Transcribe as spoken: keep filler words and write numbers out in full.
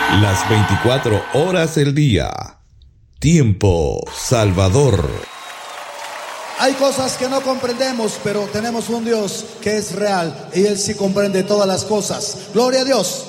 Las veinticuatro horas del día. Tiempo Salvador. Hay cosas que no comprendemos, pero tenemos un Dios que es real y Él sí comprende todas las cosas. Gloria a Dios.